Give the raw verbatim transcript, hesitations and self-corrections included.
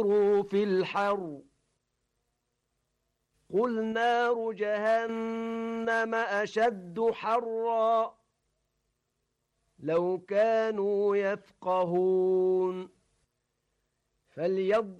في الحر قل نار جهنم أشد حرا لو كانوا يفقهون فليضربوا